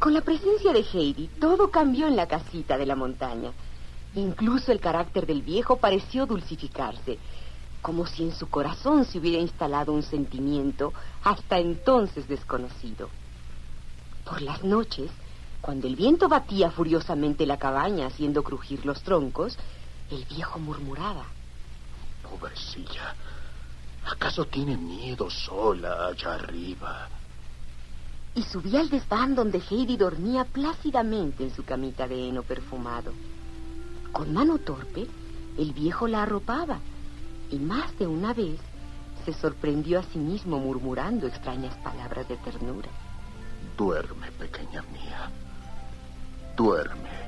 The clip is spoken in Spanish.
Con la presencia de Heidi, todo cambió en la casita de la montaña. Incluso el carácter del viejo pareció dulcificarse, como si en su corazón se hubiera instalado un sentimiento hasta entonces desconocido. Por las noches, cuando el viento batía furiosamente la cabaña haciendo crujir los troncos, el viejo murmuraba: pobrecilla, ¿acaso tiene miedo sola allá arriba? Y subía al desván donde Heidi dormía plácidamente en su camita de heno perfumado. Con mano torpe, el viejo la arropaba, y más de una vez se sorprendió a sí mismo murmurando extrañas palabras de ternura. Duerme, pequeña mía, duerme.